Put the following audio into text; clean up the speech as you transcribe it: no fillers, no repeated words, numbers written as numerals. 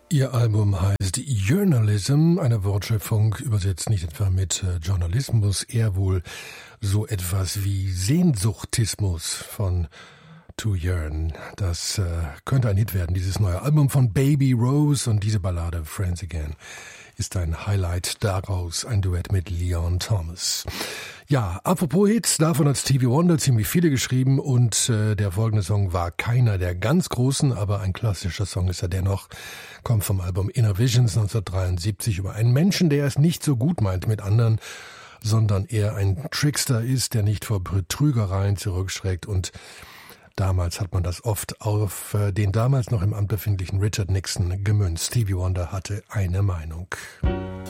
Ihr Album heißt Journalism, eine Wortschöpfung, übersetzt nicht etwa mit Journalismus, eher wohl so etwas wie Sehnsuchtismus von To Yearn. Das könnte ein Hit werden, dieses neue Album von Baby Rose, und diese Ballade Friends Again ist ein Highlight daraus, ein Duett mit Leon Thomas. Ja, apropos Hits, davon hat Stevie Wonder ziemlich viele geschrieben, und der folgende Song war keiner der ganz großen, aber ein klassischer Song ist er dennoch, kommt vom Album Inner Visions 1973 über einen Menschen, der es nicht so gut meint mit anderen, sondern eher ein Trickster ist, der nicht vor Betrügereien zurückschreckt, und damals hat man das oft auf den damals noch im Amt befindlichen Richard Nixon gemünzt. Stevie Wonder hatte eine Meinung.